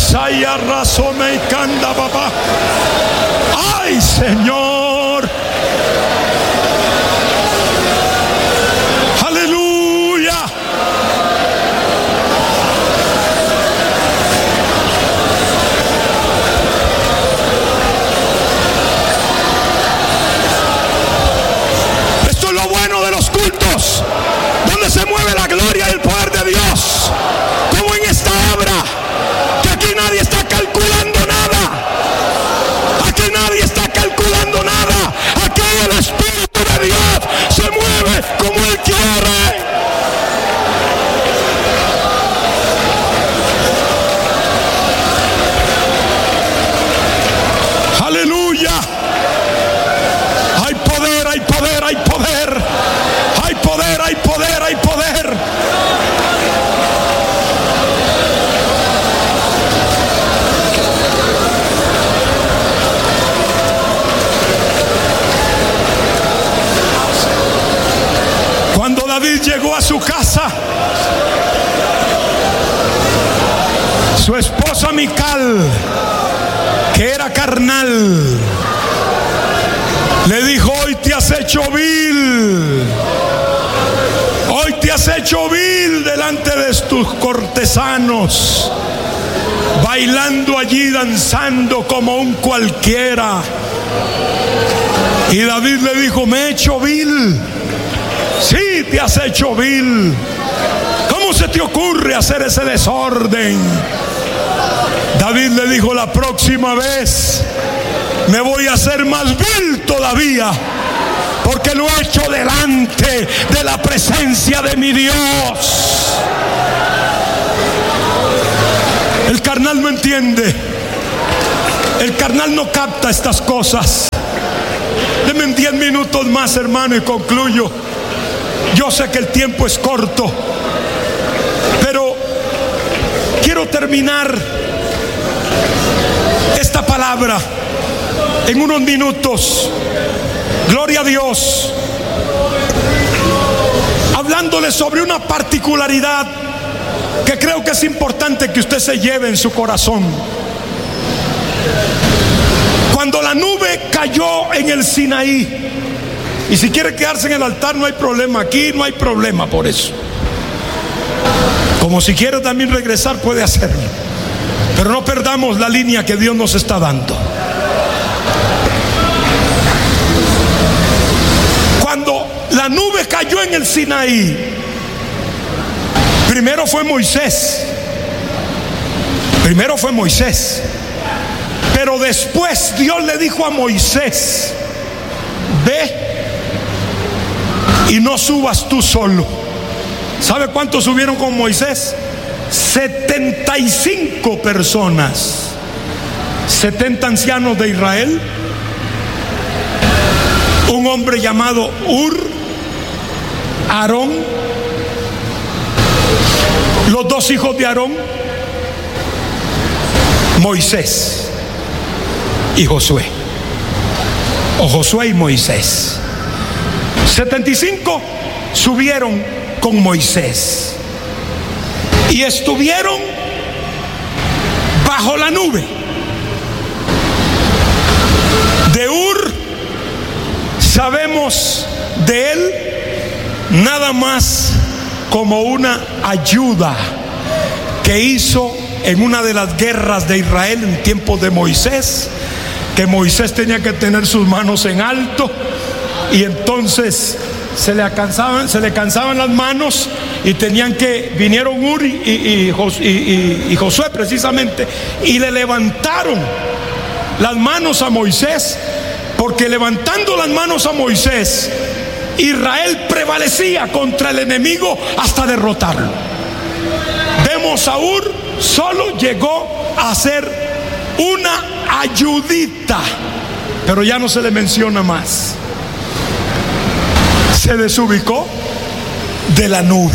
Saya razón y canda papá. Ay, Señor. Aleluya. Esto es lo bueno de los cultos, donde se mueve la gloria y el poder de Dios, como en esta obra, que aquí nadie está calculando nada, aquí nadie está calculando nada, aquí el Espíritu de Dios se mueve como Él quiere. Aleluya. Hay poder, hay poder, hay poder. Hay poder, hay poder, hay poder. Cuando David llegó a su casa, su esposa Mical, que era carnal, le dijo: hoy te has hecho vil. Hoy te has hecho vil delante de tus cortesanos, bailando allí, danzando como un cualquiera. Y David le dijo: me he hecho vil. Sí, te has hecho vil. ¿Cómo se te ocurre hacer ese desorden? David le dijo: la próxima vez me voy a hacer más vil todavía, porque lo he hecho delante de la presencia de mi Dios. El carnal no entiende. El carnal no capta estas cosas. Denme 10 minutos más, hermano, y concluyo. Yo sé que el tiempo es corto, pero quiero terminar esta palabra en unos minutos. Gloria a Dios. Hablándole sobre una particularidad que creo que es importante que usted se lleve en su corazón. Cuando la nube cayó en el Sinaí, y si quiere quedarse en el altar no hay problema, aquí no hay problema por eso. Como si quiere también regresar puede hacerlo, pero no perdamos la línea que Dios nos está dando. Cuando la nube cayó en el Sinaí, primero fue Moisés, pero después Dios le dijo a Moisés: ve y no subas tú solo. ¿Sabe cuántos subieron con Moisés? 75 personas. 70 ancianos de Israel, un hombre llamado Aarón, los 2 hijos de Aarón, Moisés y Josué, o Josué y Moisés. 75 subieron con Moisés y estuvieron bajo la nube. De sabemos de él nada más como una ayuda que hizo en una de las guerras de Israel en tiempos de Moisés, que Moisés tenía que tener sus manos en alto. Y entonces se le cansaban las manos y vinieron y Josué precisamente, y le levantaron las manos a Moisés, porque levantando las manos a Moisés, Israel prevalecía contra el enemigo hasta derrotarlo. Vemos a solo llegó a ser una ayudita, pero ya no se le menciona más. Se desubicó de la nube.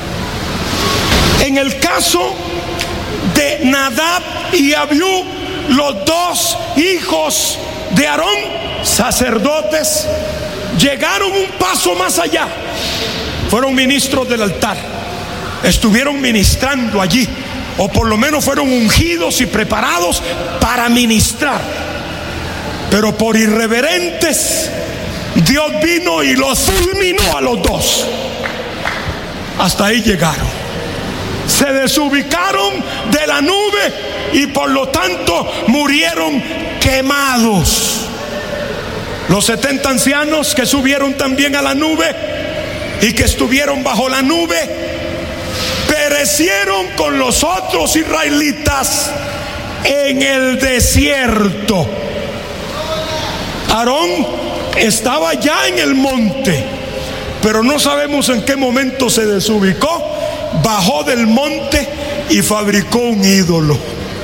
En el caso de Nadab y Abiú, los 2 hijos de Aarón, sacerdotes, llegaron un paso más allá. Fueron ministros del altar, estuvieron ministrando allí o por lo menos fueron ungidos y preparados para ministrar. Pero por irreverentes, Dios vino y los fulminó a los dos. Hasta ahí llegaron. Se desubicaron de la nube y por lo tanto murieron quemados. Los 70 ancianos que subieron también a la nube y que estuvieron bajo la nube perecieron con los otros israelitas en el desierto. Aarón estaba ya en el monte, pero no sabemos en qué momento se desubicó, bajó del monte y fabricó un ídolo.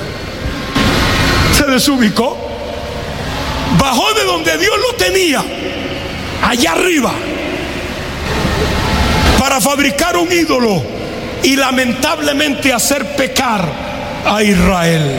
Se desubicó, bajó de donde Dios lo tenía, allá arriba, para fabricar un ídolo y lamentablemente hacer pecar a Israel.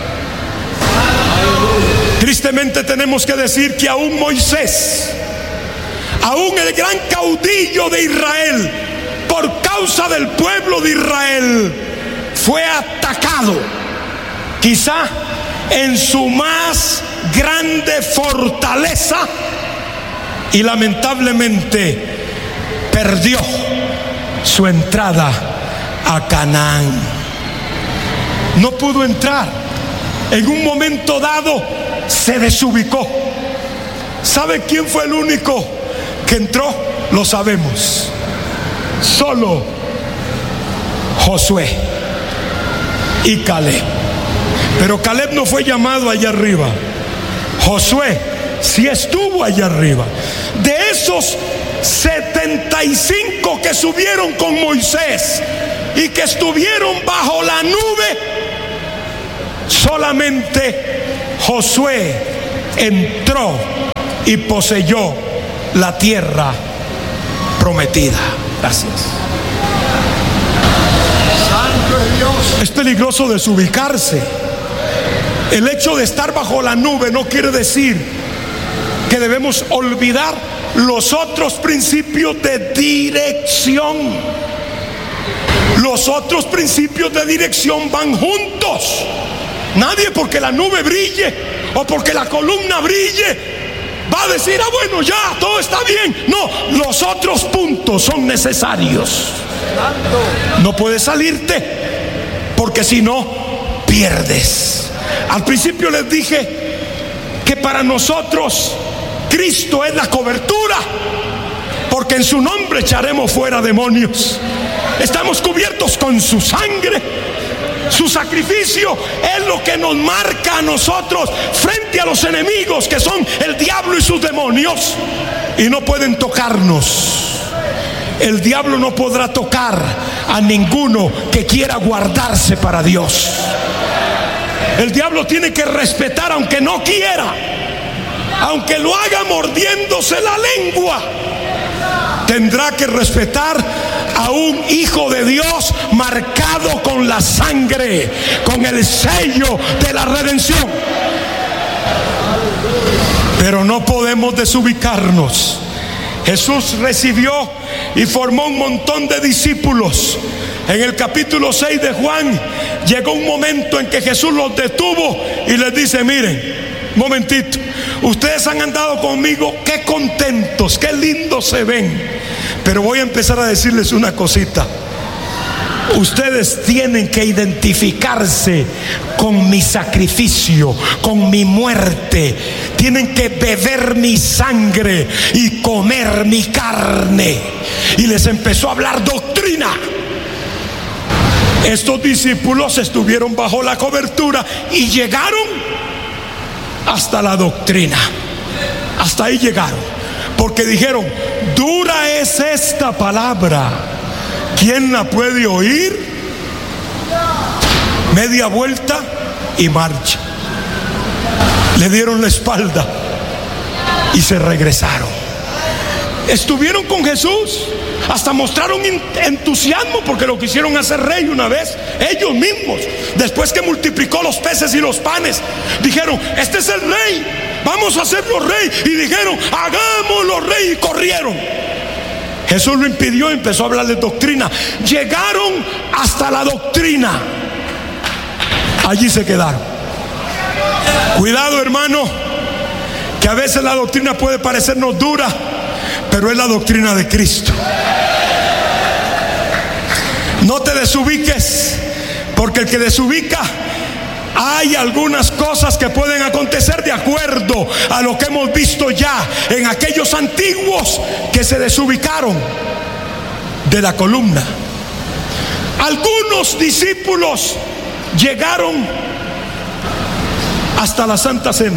Tristemente tenemos que decir que aún Moisés, aún el gran caudillo de Israel, por causa del pueblo de Israel, fue atacado, quizá en su más grande fortaleza, y lamentablemente perdió su entrada a Canaán. No pudo entrar. En un momento dado se desubicó. ¿Sabe quién fue el único que entró? Lo sabemos. Solo Josué y Caleb. Pero Caleb no fue llamado allá arriba. Josué sí estuvo allá arriba. De esos 75 que subieron con Moisés y que estuvieron bajo la nube, solamente Josué entró y poseyó la tierra prometida. Gracias. Santo es Dios. Es peligroso desubicarse. El hecho de estar bajo la nube no quiere decir que debemos olvidar los otros principios de dirección. Los otros principios de dirección van juntos. Nadie, porque la nube brille o porque la columna brille, va a decir: ah, bueno, ya, todo está bien. No, los otros puntos son necesarios. No puedes salirte, porque si no, pierdes. Al principio les dije que para nosotros Cristo es la cobertura, porque en su nombre echaremos fuera demonios. Estamos cubiertos con su sangre. Su sacrificio es lo que nos marca a nosotros frente a los enemigos, que son el diablo y sus demonios, y no pueden tocarnos. El diablo no podrá tocar a ninguno que quiera guardarse para Dios. El diablo tiene que respetar, aunque no quiera, aunque lo haga mordiéndose la lengua, tendrá que respetar a un hijo de Dios marcado con la sangre, con el sello de la redención. Pero no podemos desubicarnos. Jesús recibió y formó un montón de discípulos. En el capítulo 6 de Juan llegó un momento en que Jesús los detuvo y les dice: miren, un momentito, ustedes han andado conmigo, qué contentos, qué lindos se ven, pero voy a empezar a decirles una cosita. Ustedes tienen que identificarse con mi sacrificio, con mi muerte. Tienen que beber mi sangre y comer mi carne. Y les empezó a hablar doctrina. Estos discípulos estuvieron bajo la cobertura y llegaron hasta la doctrina. Hasta ahí llegaron, porque dijeron: dura es esta palabra, ¿quién la puede oír? Media vuelta y marcha. Le dieron la espalda y se regresaron. Estuvieron con Jesús, hasta mostraron entusiasmo porque lo quisieron hacer rey una vez, ellos mismos. Después que multiplicó los peces y los panes, dijeron: este es el rey, vamos a hacerlo rey. Y dijeron: hagámoslo rey, y corrieron. Jesús lo impidió y empezó a hablarles doctrina. Llegaron hasta la doctrina. allí se quedaron. Cuidado, hermano, que a veces la doctrina puede parecernos dura, pero es la doctrina de Cristo. No te desubiques, porque el que desubica, hay algunas cosas que pueden acontecer de acuerdo a lo que hemos visto ya en aquellos antiguos que se desubicaron de la columna. Algunos discípulos llegaron hasta la Santa Cena,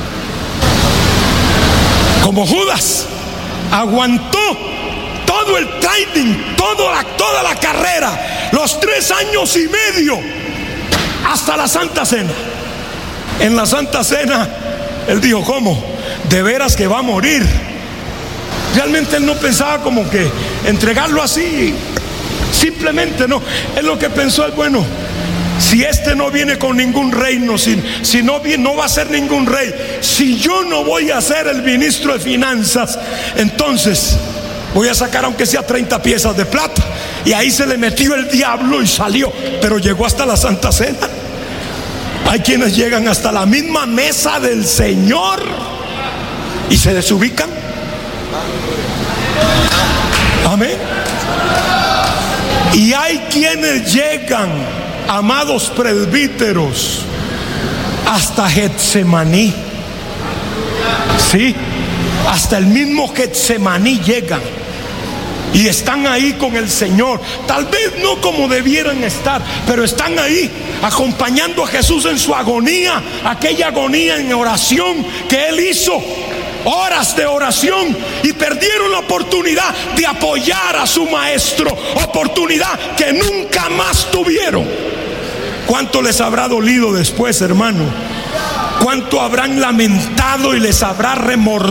como Judas aguantó todo el training, toda la carrera, los 3 años y medio, hasta la Santa Cena. En la Santa Cena él dijo: ¿cómo? ¿De veras que va a morir? Realmente él no pensaba como que entregarlo así, simplemente no. Él lo que pensó es: bueno, si este no viene con ningún reino, si no va a ser ningún rey, si yo no voy a ser el ministro de finanzas, entonces voy a sacar aunque sea 30 piezas de plata. Y ahí se le metió el diablo y salió, pero llegó hasta la Santa Cena. Hay quienes llegan hasta la misma mesa del Señor y se desubican. Amén. Y hay quienes llegan, amados presbíteros, hasta Getsemaní. Sí, hasta el mismo Getsemaní llegan y están ahí con el Señor. Tal vez no como debieran estar, pero están ahí acompañando a Jesús en su agonía, aquella agonía en oración que Él hizo, horas de oración, y perdieron la oportunidad de apoyar a su maestro, oportunidad que nunca más tuvieron. ¿Cuánto les habrá dolido después, hermano? ¿Cuánto habrán lamentado y les habrá remordido